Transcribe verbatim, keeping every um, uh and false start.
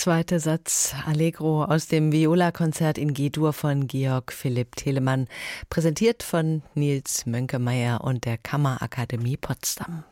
zweite Satz Allegro aus dem Viola-Konzert in G-Dur von Georg Philipp Telemann, präsentiert von Nils Mönkemeyer und der Kammerakademie Potsdam.